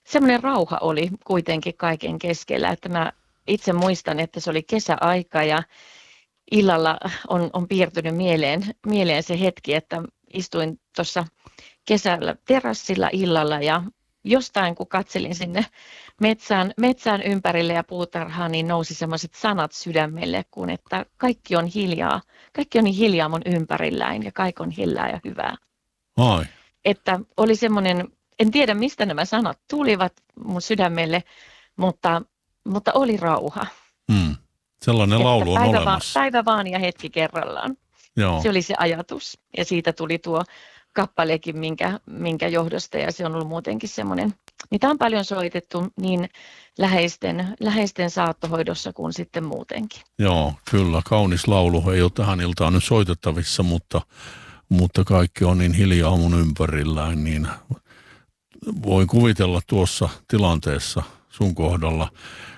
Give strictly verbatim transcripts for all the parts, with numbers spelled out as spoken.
semmoinen rauha oli kuitenkin kaiken keskellä, että mä itse muistan, että se oli kesäaika ja illalla on, on piirtynyt mieleen, mieleen se hetki, että istuin tuossa kesällä terassilla illalla ja jostain kun katselin sinne metsään, metsään ympärille ja puutarhaan, niin nousi sellaiset sanat sydämelle, kun että kaikki on hiljaa, kaikki on niin hiljaa mun ympärilläin ja kaikki on hiljaa ja hyvää. Ai. Että oli semmoinen, en tiedä mistä nämä sanat tulivat mun sydämelle, mutta, mutta oli rauha. Hmm. Sellainen laulu on päivä olemassa. Vaan, päivä vaan ja hetki kerrallaan. Joo. Se oli se ajatus ja siitä tuli tuo kappaleekin, minkä, minkä johdosta ja se on ollut muutenkin semmoinen, mitä on paljon soitettu niin läheisten, läheisten saattohoidossa kuin sitten muutenkin. Joo, kyllä. Kaunis laulu ei ole tähän iltaan nyt soitettavissa, mutta, mutta kaikki on niin hiljaa mun ympärillään, niin voin kuvitella tuossa tilanteessa sun kohdalla.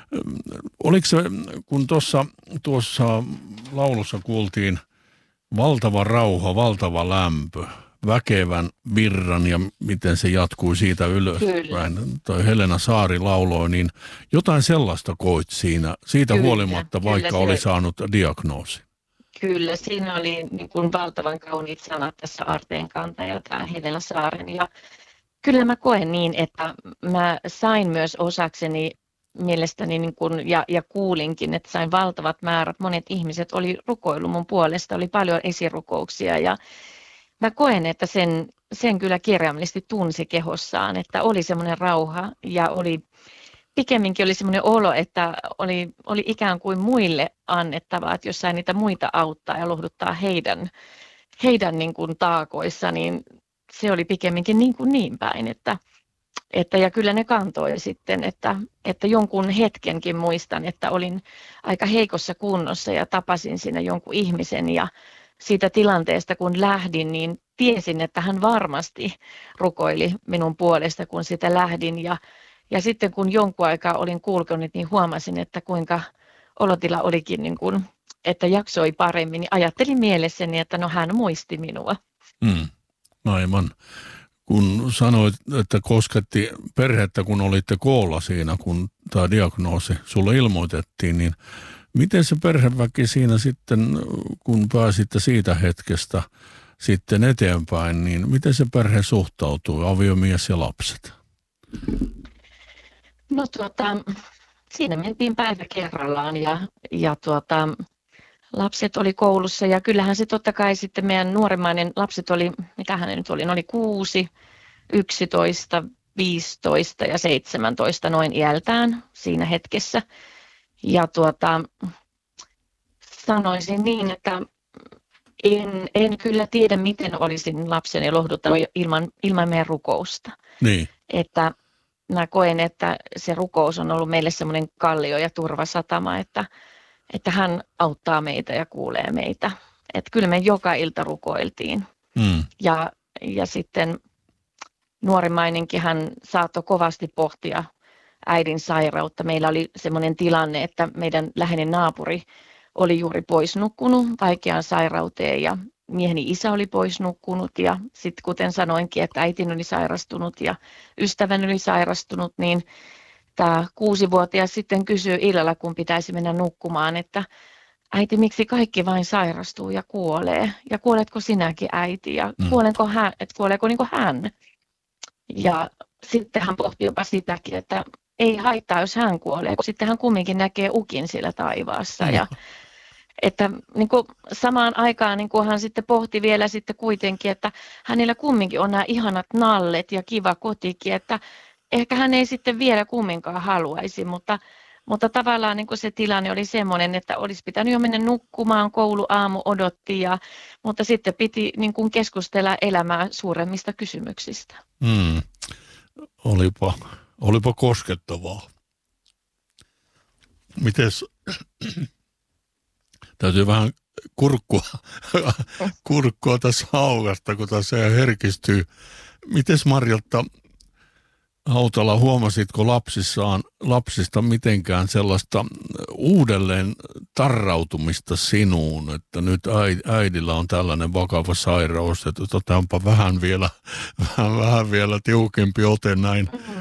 Oliko se, kun tuossa, tuossa laulussa kuultiin valtava rauha, valtava lämpö, väkevän virran ja miten se jatkui siitä ylöspäin, toi Helena Saari lauloi, niin jotain sellaista koit siinä, siitä kyllä, huolimatta, vaikka kyllä oli saanut diagnoosi. Kyllä, siinä oli niin kuin valtavan kauniit sanat tässä Arteen kantaja, tämä Helena Saaren. Ja kyllä mä koen niin, että mä sain myös osakseni mielestäni niin kuin, ja, ja kuulinkin, että sain valtavat määrät. Monet ihmiset oli rukoillut mun puolesta, oli paljon esirukouksia ja mä koen, että sen, sen kyllä kirjaimellisesti tunsi kehossaan, että oli semmoinen rauha ja oli, pikemminkin oli semmoinen olo, että oli, oli ikään kuin muille annettavaa, että jos sai niitä muita auttaa ja lohduttaa heidän, heidän niin kuin taakoissa, niin se oli pikemminkin niin kuin niin päin, että, että ja kyllä ne kantoi sitten, että, että jonkun hetkenkin muistan, että olin aika heikossa kunnossa ja tapasin siinä jonkun ihmisen ja siitä tilanteesta, kun lähdin, niin tiesin, että hän varmasti rukoili minun puolesta, kun sitä lähdin. Ja, ja sitten kun jonkun aikaa olin kulkenut, niin huomasin, että kuinka olotila olikin, niin kuin, että jaksoi paremmin. Niin ajattelin mielessäni, että no hän muisti minua. Mm, aivan. Kun sanoit, että kosketti perhettä, kun olitte koolla siinä, kun tämä diagnoosi sulle ilmoitettiin, niin miten se perheväki siinä sitten, kun pääsitte siitä hetkestä sitten eteenpäin, niin miten se perhe suhtautuu, aviomies ja lapset? No tuota, siinä mentiin päivä kerrallaan ja, ja tuota, lapset oli koulussa ja kyllähän se totta kai sitten meidän nuorimmainen lapset oli, mitä hän nyt oli, ne oli kuusi, yksitoista, viisitoista ja seitsemäntoista noin iältään siinä hetkessä. Ja tuota, sanoisin niin, että en, en kyllä tiedä, miten olisin lapseni lohduttanut ilman, ilman meidän rukousta. Niin. Että mä koen, että se rukous on ollut meille semmoinen kallio ja turvasatama, että, että hän auttaa meitä ja kuulee meitä. Että kyllä me joka ilta rukoiltiin. Mm. Ja, ja sitten nuorimmainenkin hän saattoi kovasti pohtia äidin sairautta. Meillä oli semmoinen tilanne, että meidän läheinen naapuri oli juuri pois nukkunut vaikeaan sairauteen ja mieheni isä oli pois nukkunut ja sitten kuten sanoinkin, että äitini oli sairastunut ja ystäväni oli sairastunut, niin tämä kuusivuotias sitten kysyy illalla, kun pitäisi mennä nukkumaan, että äiti, miksi kaikki vain sairastuu ja kuolee? Ja kuoletko sinäkin äiti? Ja kuolenko hän, että kuoleeko niin kuin hän? Ja sitten hän pohti jopa sitäkin, että ei haittaa, jos hän kuolee, kun sitten hän kumminkin näkee ukin siellä taivaassa. Ja, että niin kuin samaan aikaan niin kuin hän sitten pohti vielä sitten kuitenkin, että hänellä kumminkin on nämä ihanat nallet ja kiva kotikin, että ehkä hän ei sitten vielä kumminkaan haluaisi, mutta, mutta tavallaan niin kuin se tilanne oli semmoinen, että olisi pitänyt jo mennä nukkumaan, kouluaamu odotti, ja, mutta sitten piti niin kuin keskustella elämää suuremmista kysymyksistä. Mm. Olipa, olipa koskettavaa. Mites, täytyy vähän kurkkua, kurkkua tässä haukasta, kun tässä herkistyy. Mites Marjatta Hautala, huomasitko lapsissaan, lapsista mitenkään sellaista uudelleen tarrautumista sinuun, että nyt äidillä on tällainen vakava sairaus, että otetaanpa vähän vielä, vähän, vähän vielä tiukempi ote näin, mm.